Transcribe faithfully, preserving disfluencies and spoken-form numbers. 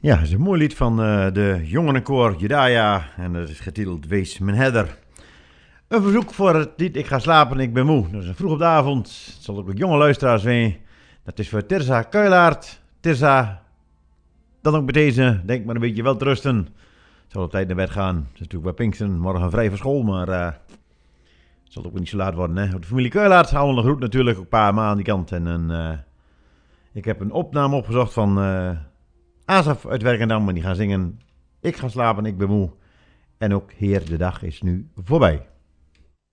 Ja, het is een mooi lied van uh, de jongenenkoor Judaya en dat is getiteld Wees mijn herder. Een verzoek voor het lied Ik ga slapen, ik ben moe. Dat is een vroeg op de avond, het zal ook wat jonge luisteraars zijn. Dat is voor Tirza Kuilaert. Tirza, dan ook met deze, denk maar een beetje wel te rusten. Het zal op tijd naar bed gaan. Het is natuurlijk bij Pinksteren, morgen vrij van school, maar uh, het zal ook niet zo laat worden. Hè? Op de familie Kuilaert, allemaal een groet natuurlijk, ook een paar maanden aan die kant. En een, uh, ik heb een opname opgezocht van... Uh, Asaf uit Werkendam en die gaan zingen Ik ga slapen, ik ben moe. En ook Heer, de dag is nu voorbij.